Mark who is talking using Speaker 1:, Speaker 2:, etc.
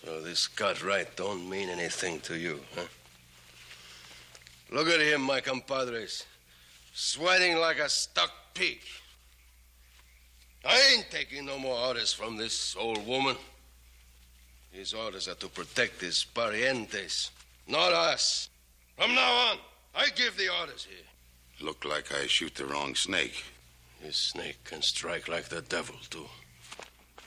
Speaker 1: So this cut right don't mean anything to you, huh? Look at him, my compadres. Sweating like a stuck pig. I ain't taking no more orders from this old woman. His orders are to protect his parientes, not us. From now on, I give the orders here.
Speaker 2: Look like I shoot the wrong snake.
Speaker 1: This snake can strike like the devil, too.